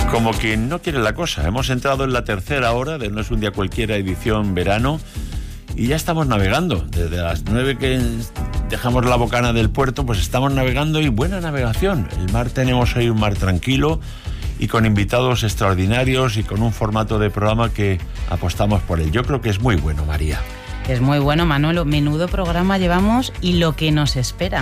Como quien no quiere la cosa, hemos entrado en la tercera hora de No es un día cualquiera, edición verano, y ya estamos navegando. Desde las 9 que dejamos la bocana del puerto, pues estamos navegando, y buena navegación. El mar, tenemos hoy un mar tranquilo y con invitados extraordinarios y con un formato de programa que apostamos por él. Yo creo que es muy bueno, María. Es muy bueno, Manolo. Menudo programa llevamos y lo que nos espera.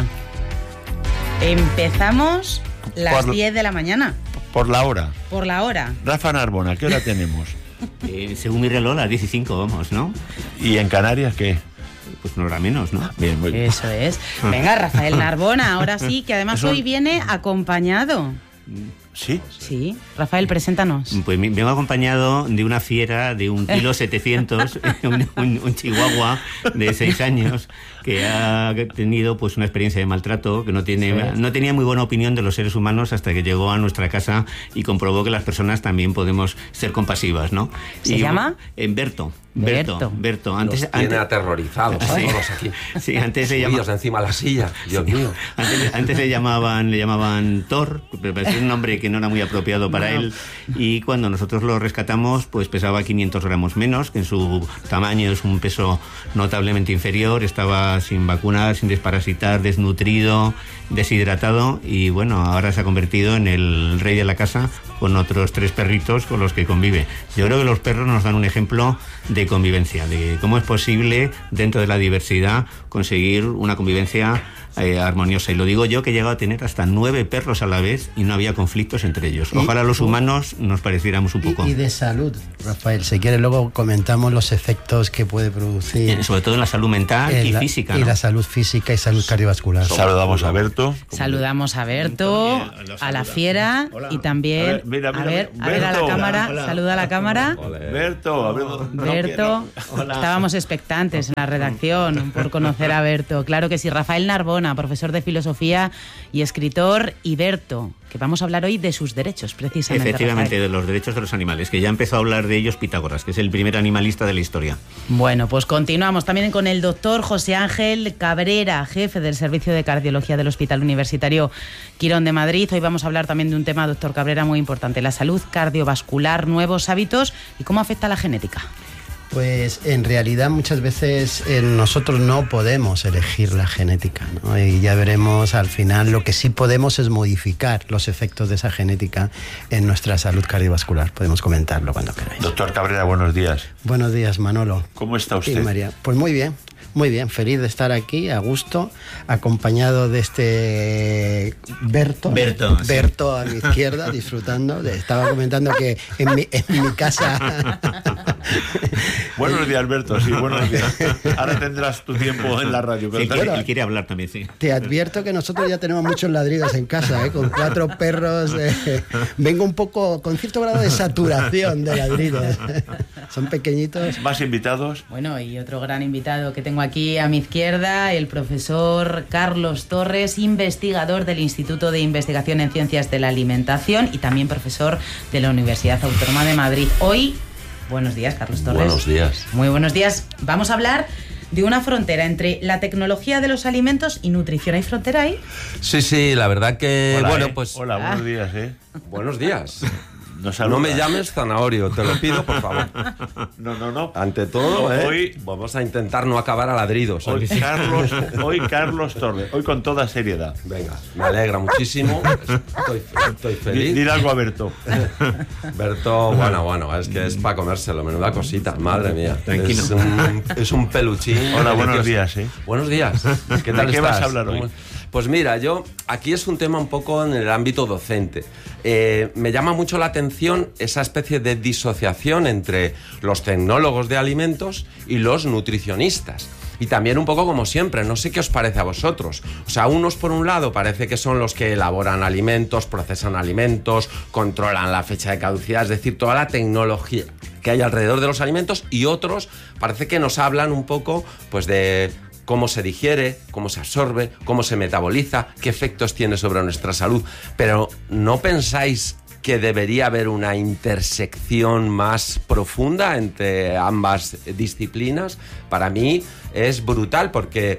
Empezamos las 10 de la mañana. Por la hora. Por la hora. Rafa Narbona, ¿qué hora tenemos? Según mi reloj, las 10:05 vamos, ¿no? ¿Y en Canarias qué? Pues una hora menos, ¿no? Bien, muy bien. Eso es. Venga, Rafael Narbona, ahora sí, que además hoy viene acompañado. ¿Sí? Sí. Rafael, preséntanos. Pues vengo acompañado de una fiera de 1,7 kilos, un chihuahua de 6 años que ha tenido pues una experiencia de maltrato, que no tenía muy buena opinión de los seres humanos hasta que llegó a nuestra casa y comprobó que las personas también podemos ser compasivas, ¿no? ¿Se llama? Berto. Antes tiene aterrorizados a todos aquí. Sí, antes se llamaba encima de la silla. Dios mío. Antes le llamaban Thor, pero es un nombre que no era muy apropiado para él. Y cuando nosotros lo rescatamos, pues pesaba 500 gramos menos, que en su tamaño es un peso notablemente inferior. Estaba sin vacunar, sin desparasitar, desnutrido, deshidratado, y bueno, ahora se ha convertido en el rey de la casa con otros 3 perritos con los que convive. Yo creo que los perros nos dan un ejemplo de convivencia, de cómo es posible dentro de la diversidad conseguir una convivencia armoniosa. Y lo digo yo, que he llegado a tener hasta 9 perros a la vez y no había conflictos entre ellos. Ojalá los humanos nos pareciéramos un poco. Y de salud, Rafael, si quieres luego comentamos los efectos que puede producir. Sobre todo en la salud mental y física, y ¿no? la salud física y salud cardiovascular. Saludamos a Berto. Saludamos a Berto, a la fiera. Hola. Y también a ver a la cámara. Hola. Saluda a la cámara. Berto. Estábamos expectantes en la redacción por conocer a Berto. Claro que sí. Rafael Narbona, profesor de filosofía y escritor, y Berto, que vamos a hablar hoy de sus derechos, precisamente. Efectivamente, Rafael. de los derechos de los animales, que ya empezó a hablar de ellos Pitágoras, que es el primer animalista de la historia. Bueno, pues continuamos también con el doctor José Ángel Cabrera, jefe del Servicio de Cardiología del Hospital Universitario Quirón de Madrid. Hoy vamos a hablar también de un tema, doctor Cabrera, muy importante: la salud cardiovascular, nuevos hábitos y cómo afecta la genética. Pues en realidad muchas veces nosotros no podemos elegir la genética, ¿no? Y ya veremos al final, lo que sí podemos es modificar los efectos de esa genética en nuestra salud cardiovascular. Podemos comentarlo cuando queráis. Doctor Cabrera, buenos días. Buenos días, Manolo. ¿Cómo está usted? Y María, pues muy bien, feliz de estar aquí, a gusto, acompañado de este Berto a mi izquierda, disfrutando. Estaba comentando que en mi casa... Buenos días, Berto, sí, buenos días. Ahora tendrás tu tiempo en la radio. Sí, él quiere hablar también, sí. Te advierto que nosotros ya tenemos muchos ladridos en casa, con 4 perros. Vengo un poco con cierto grado de saturación de ladridos. Son pequeñitos. ¿Más invitados? Bueno, y otro gran invitado que tengo aquí a mi izquierda, el profesor Carlos Torres, investigador del Instituto de Investigación en Ciencias de la Alimentación y también profesor de la Universidad Autónoma de Madrid. Hoy, buenos días, Carlos Torres. Buenos días. Muy buenos días. Vamos a hablar de una frontera entre la tecnología de los alimentos y nutrición. ¿Hay frontera ahí? Sí, la verdad que... Hola, bueno, pues... Hola, buenos días, Buenos días. No me llames Zanahorio, te lo pido, por favor. No. Ante todo, hoy vamos a intentar no acabar a ladridos. Hoy Carlos Torres, hoy con toda seriedad. Venga, me alegra muchísimo. Estoy feliz. Dile algo a Berto. Berto, bueno, es que es para comérselo, menuda cosita, madre mía. Tranquilo. Es un peluchín. Hola, buenos días. Buenos días. ¿Qué tal ¿De qué estás? vas a hablar hoy? Pues mira, aquí es un tema un poco en el ámbito docente. Me llama mucho la atención esa especie de disociación entre los tecnólogos de alimentos y los nutricionistas. Y también un poco como siempre, no sé qué os parece a vosotros. O sea, unos por un lado parece que son los que elaboran alimentos, procesan alimentos, controlan la fecha de caducidad, es decir, toda la tecnología que hay alrededor de los alimentos, y otros parece que nos hablan un poco pues de cómo se digiere, cómo se absorbe, cómo se metaboliza, qué efectos tiene sobre nuestra salud. Pero ¿no pensáis que debería haber una intersección más profunda entre ambas disciplinas? Para mí es brutal, porque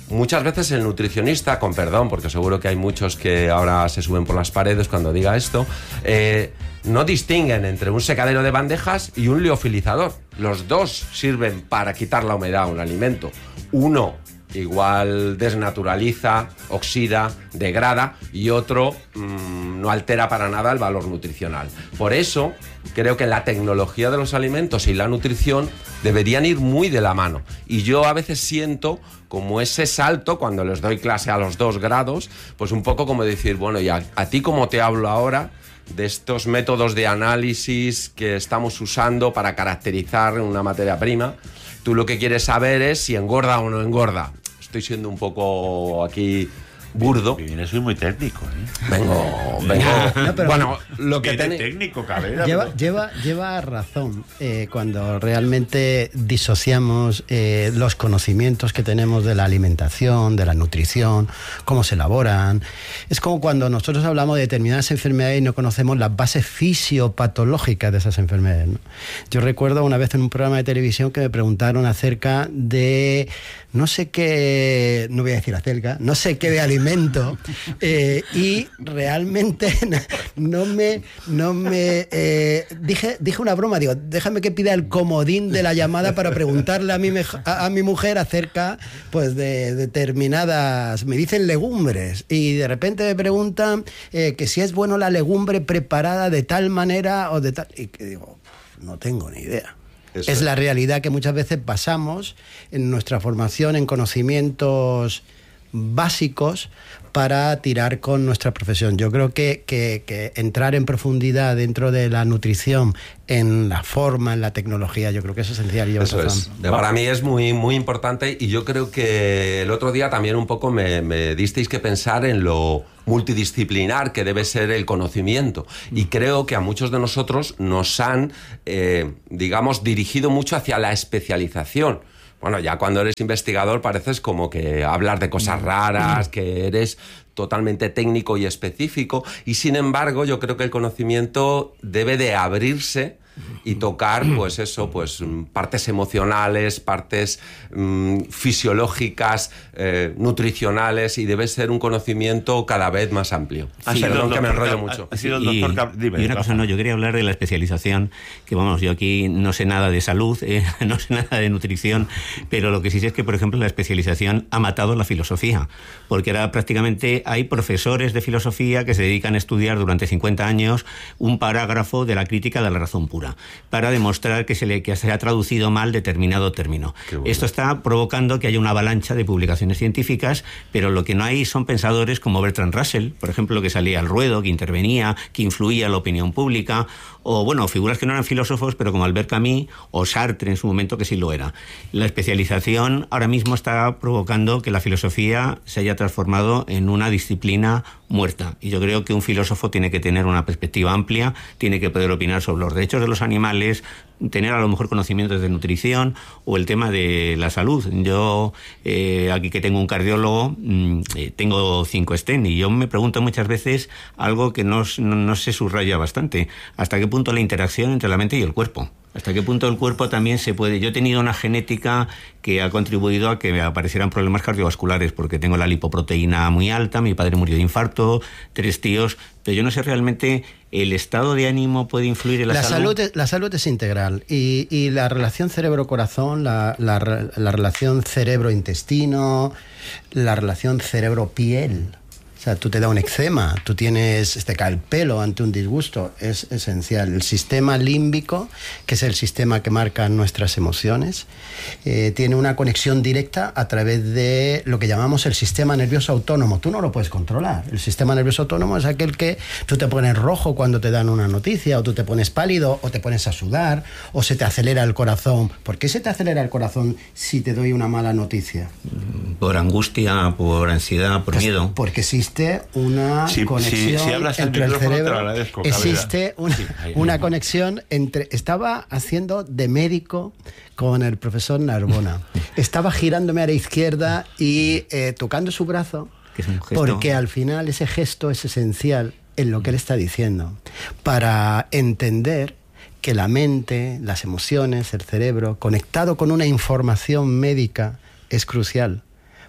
muchas veces el nutricionista, con perdón, porque seguro que hay muchos que ahora se suben por las paredes cuando diga esto, no distinguen entre un secadero de bandejas y un liofilizador. Los dos sirven para quitar la humedad a un alimento. Uno igual desnaturaliza, oxida, degrada, y otro no altera para nada el valor nutricional. Por eso creo que la tecnología de los alimentos y la nutrición deberían ir muy de la mano. Y yo a veces siento como ese salto, cuando les doy clase a los 2 grados, pues un poco como decir, bueno, y a ti como te hablo ahora de estos métodos de análisis que estamos usando para caracterizar una materia prima, tú lo que quieres saber es si engorda o no engorda. Estoy siendo un poco aquí burdo. Soy muy técnico, ¿eh? Vengo. No, pero bueno, lo que técnico, Cabrera. Lleva razón cuando realmente disociamos los conocimientos que tenemos de la alimentación, de la nutrición, cómo se elaboran. Es como cuando nosotros hablamos de determinadas enfermedades y no conocemos las bases fisiopatológicas de esas enfermedades, ¿no? Yo recuerdo una vez en un programa de televisión que me preguntaron acerca de no sé qué, no voy a decir acerca, no sé qué de alimento, y realmente dije una broma, digo, déjame que pida el comodín de la llamada para preguntarle a mi mujer acerca pues de determinadas, me dicen legumbres, y de repente me preguntan que si es bueno la legumbre preparada de tal manera o de tal, y que digo, no tengo ni idea. Es la realidad que muchas veces basamos en nuestra formación en conocimientos básicos para tirar con nuestra profesión. Yo creo que entrar en profundidad dentro de la nutrición, en la forma, en la tecnología, yo creo que es esencial. Eso es. Para mí es muy, muy importante, y yo creo que el otro día también un poco me disteis que pensar en lo multidisciplinar que debe ser el conocimiento, y creo que a muchos de nosotros nos han, digamos, dirigido mucho hacia la especialización. Bueno, ya cuando eres investigador pareces como que hablas de cosas raras, que eres totalmente técnico y específico, y sin embargo yo creo que el conocimiento debe de abrirse y tocar, pues eso, pues partes emocionales, partes fisiológicas, nutricionales, y debe ser un conocimiento cada vez más amplio. Perdón que me enrollo mucho. Ha sido el doctor Dime, y una cosa, yo quería hablar de la especialización, que vamos, yo aquí no sé nada de salud, no sé nada de nutrición, pero lo que sí sé es que, por ejemplo, la especialización ha matado la filosofía, porque ahora prácticamente hay profesores de filosofía que se dedican a estudiar durante 50 años un parágrafo de la crítica de la razón pura, para demostrar que se ha traducido mal determinado término. Bueno. Esto está provocando que haya una avalancha de publicaciones científicas, pero lo que no hay son pensadores como Bertrand Russell, por ejemplo, que salía al ruedo, que intervenía, que influía en la opinión pública, o bueno, figuras que no eran filósofos, pero como Albert Camus o Sartre en su momento, que sí lo era. La especialización ahora mismo está provocando que la filosofía se haya transformado en una disciplina muerta, y yo creo que un filósofo tiene que tener una perspectiva amplia, tiene que poder opinar sobre los derechos de los animales, tener a lo mejor conocimientos de nutrición o el tema de la salud. Yo, aquí que tengo un cardiólogo, tengo 5 stent, y yo me pregunto muchas veces algo que no se subraya bastante: ¿hasta qué punto la interacción entre la mente y el cuerpo? ¿Hasta qué punto el cuerpo también se puede...? Yo he tenido una genética que ha contribuido a que me aparecieran problemas cardiovasculares, porque tengo la lipoproteína muy alta, mi padre murió de infarto, 3 tíos, pero yo no sé realmente el estado de ánimo puede influir en la salud. La salud es integral, y la relación cerebro-corazón, la relación cerebro-intestino, la relación cerebro-piel. O sea, tú te da un eczema, te cae el pelo ante un disgusto, es esencial. El sistema límbico, que es el sistema que marca nuestras emociones, tiene una conexión directa a través de lo que llamamos el sistema nervioso autónomo. Tú no lo puedes controlar. El sistema nervioso autónomo es aquel que tú te pones rojo cuando te dan una noticia, o tú te pones pálido, o te pones a sudar, o se te acelera el corazón. ¿Por qué se te acelera el corazón si te doy una mala noticia? Por angustia, por ansiedad, por miedo. Porque existe una conexión entre el cerebro. Existe una conexión entre... Estaba haciendo de médico con el profesor Narbona. Estaba girándome a la izquierda y tocando su brazo, que es un gesto, porque al final ese gesto es esencial en lo que él está diciendo, para entender que la mente, las emociones, el cerebro, conectado con una información médica, es crucial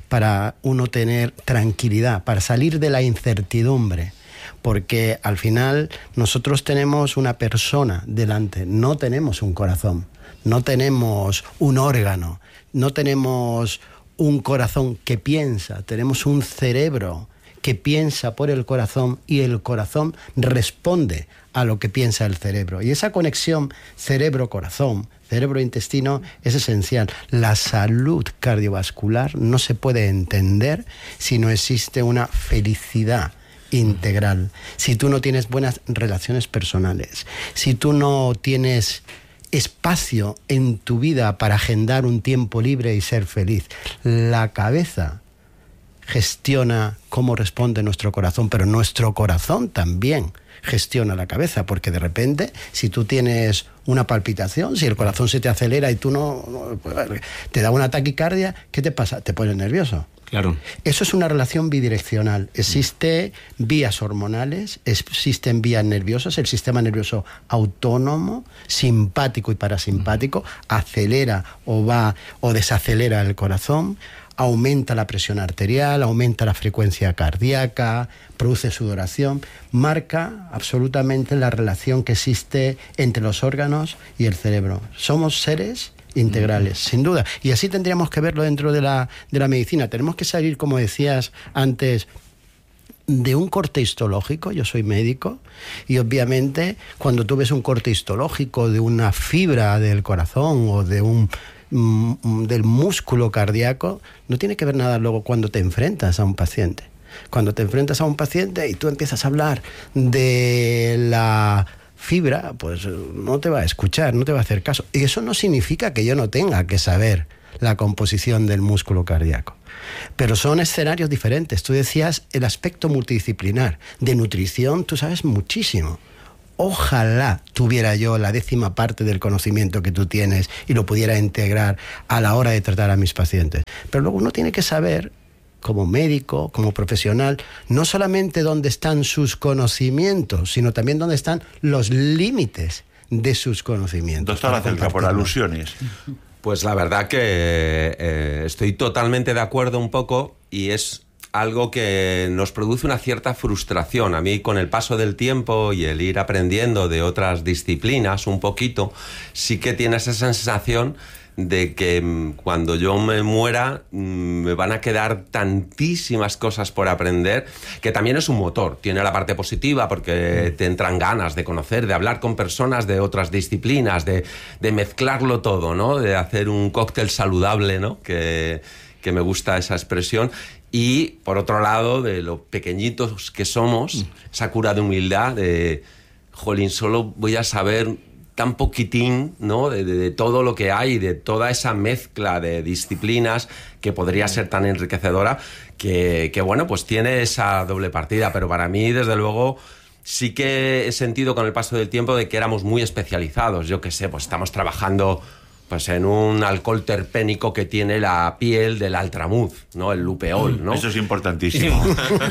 para uno tener tranquilidad, para salir de la incertidumbre. Porque al final nosotros tenemos una persona delante, no tenemos un corazón, no tenemos un órgano, no tenemos un corazón que piensa, tenemos un cerebro que piensa por el corazón y el corazón responde a lo que piensa el cerebro. Y esa conexión cerebro-corazón, cerebro-intestino es esencial. La salud cardiovascular no se puede entender si no existe una felicidad integral, si tú no tienes buenas relaciones personales, si tú no tienes espacio en tu vida para agendar un tiempo libre y ser feliz. La cabeza gestiona cómo responde nuestro corazón, pero nuestro corazón también gestiona la cabeza, porque de repente, si tú tienes una palpitación, si el corazón se te acelera y tú no te da una taquicardia, ¿qué te pasa? Te pones nervioso. Claro. Eso es una relación bidireccional. Existen vías hormonales, existen vías nerviosas, el sistema nervioso autónomo, simpático y parasimpático, acelera o desacelera el corazón, aumenta la presión arterial, aumenta la frecuencia cardíaca, produce sudoración, marca absolutamente la relación que existe entre los órganos y el cerebro. Somos seres integrales, sin duda. Y así tendríamos que verlo dentro de la medicina. Tenemos que salir, como decías antes, de un corte histológico. Yo soy médico y obviamente cuando tú ves un corte histológico de una fibra del corazón o de del músculo cardíaco, no tiene que ver nada luego cuando te enfrentas a un paciente. Cuando te enfrentas a un paciente y tú empiezas a hablar de la fibra, pues no te va a escuchar, no te va a hacer caso. Y eso no significa que yo no tenga que saber la composición del músculo cardíaco. Pero son escenarios diferentes. Tú decías el aspecto multidisciplinar. De nutrición tú sabes muchísimo. Ojalá tuviera yo la 10ª parte del conocimiento que tú tienes y lo pudiera integrar a la hora de tratar a mis pacientes. Pero luego uno tiene que saber, como médico, como profesional, no solamente dónde están sus conocimientos, sino también dónde están los límites de sus conocimientos. Doctor Acelga, por alusiones. Pues la verdad que estoy totalmente de acuerdo un poco, y es algo que nos produce una cierta frustración. A mí, con el paso del tiempo y el ir aprendiendo de otras disciplinas un poquito, sí que tiene esa sensación de que cuando yo me muera me van a quedar tantísimas cosas por aprender, que también es un motor. Tiene la parte positiva porque te entran ganas de conocer, de hablar con personas de otras disciplinas, de mezclarlo todo, ¿no? De hacer un cóctel saludable, ¿no? Que me gusta esa expresión. Y, por otro lado, de lo pequeñitos que somos, esa cura de humildad, de, jolín, solo voy a saber tan poquitín, ¿no? De todo lo que hay, de toda esa mezcla de disciplinas que podría ser tan enriquecedora, que bueno, pues tiene esa doble partida. Pero para mí, desde luego, sí que he sentido con el paso del tiempo de que éramos muy especializados. Yo qué sé, pues estamos trabajando pues en un alcohol terpénico que tiene la piel del altramuz, ¿no? El lupeol, ¿no? Eso es importantísimo.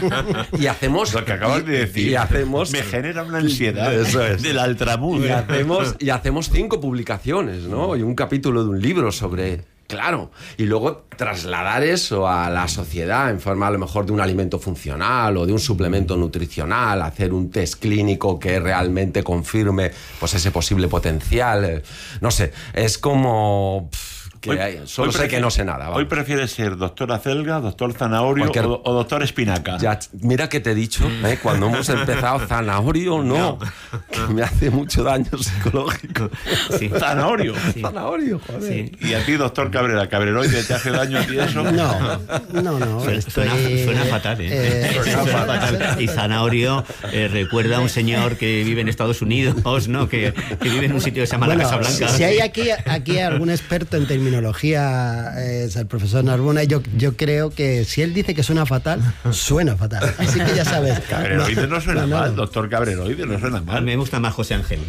Y hacemos... Lo que acabas de decir. Y hacemos... Me genera una ansiedad. Eso es. Del altramuz. Y hacemos 5 publicaciones, ¿no? Y un capítulo de un libro sobre... Claro, y luego trasladar eso a la sociedad en forma a lo mejor de un alimento funcional o de un suplemento nutricional, hacer un test clínico que realmente confirme pues ese posible potencial, no sé, es como... Solo sé que no sé nada. Vamos. Hoy prefieres ser doctor Acelga, doctor Zanahorio o doctor Espinaca. Ya, mira que te he dicho, cuando hemos empezado, Zanahorio no, que me hace mucho daño psicológico. Sí. Zanahorio. Sí. Zanahorio, joder. Sí. Y a ti, doctor Cabrera, ¿Cabreroide te hace daño a ti eso? No. Suena fatal, suena fatal. Y Zanahorio recuerda a un señor que vive en Estados Unidos, ¿no? Que vive en un sitio que se llama la Casa Blanca. Si hay aquí algún experto en terminología, es el profesor Narbona. Yo creo que si él dice que suena fatal, suena fatal. Así que ya sabes. Cabreroide no suena mal, doctor Cabreroide no suena mal. A mí me gusta más José Ángel.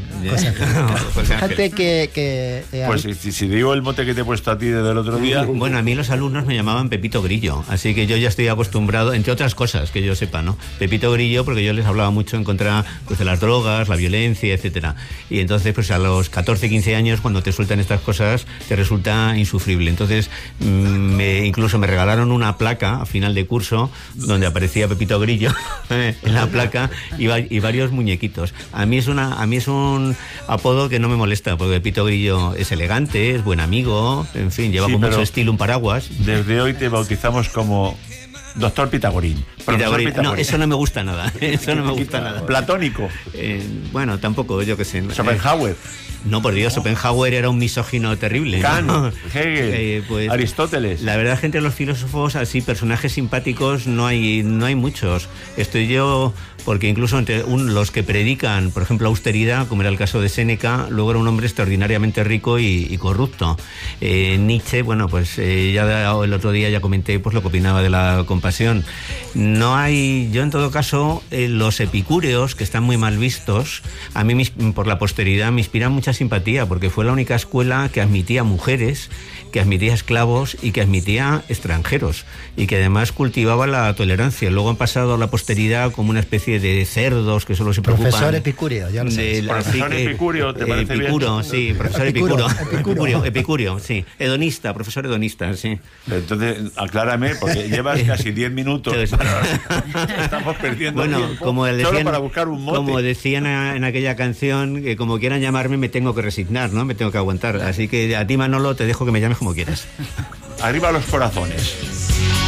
Fíjate que pues si digo el mote que te he puesto a ti desde el otro día... Bueno, a mí los alumnos me llamaban Pepito Grillo, así que yo ya estoy acostumbrado, entre otras cosas que yo sepa, ¿no? Pepito Grillo, porque yo les hablaba mucho en contra pues, de las drogas, la violencia, etcétera. Y entonces, pues a los 14, 15 años, cuando te sueltan estas cosas, te resultan era insufrible. Entonces, incluso me regalaron una placa a final de curso donde aparecía Pepito Grillo en la placa y varios muñequitos. A mí es un apodo que no me molesta, porque Pepito Grillo es elegante, es buen amigo, en fin, lleva con mucho estilo un paraguas. Desde hoy te bautizamos como Doctor Pitagorín. Pitagorín. No, eso no me gusta nada. Eso no me gusta nada. Platónico. Bueno, tampoco, yo qué sé. Schopenhauer. No, por Dios, Schopenhauer era un misógino terrible. Kant, ¿no? Hegel, pues, Aristóteles. La verdad, gente, los filósofos así, personajes simpáticos, no hay muchos. Estoy yo, porque incluso entre los que predican, por ejemplo, austeridad, como era el caso de Séneca, luego era un hombre extraordinariamente rico y corrupto. Nietzsche, bueno, pues ya el otro día ya comenté pues lo que opinaba de la compasión. No hay, yo en todo caso, los epicúreos, que están muy mal vistos, a mí por la posteridad me inspiran mucha simpatía, porque fue la única escuela que admitía mujeres, que admitía esclavos y que admitía extranjeros, y que además cultivaba la tolerancia. Luego han pasado a la posteridad como una especie de cerdos que solo se preocupan. Profesor Epicúreo, ya lo sé. Profesor Epicúreo, ¿te parece Epicuro, bien? Sí, profesor Epicúreo, sí. Hedonista, profesor hedonista, sí. Entonces, aclárame, porque llevas casi 10 minutos. Estamos perdiendo tiempo. Solo para buscar un mote. Como decían en aquella canción, que como quieran llamarme me tengo que resignar, ¿no? Me tengo que aguantar. Así que a ti, Manolo, te dejo que me llames como quieras. Arriba los corazones.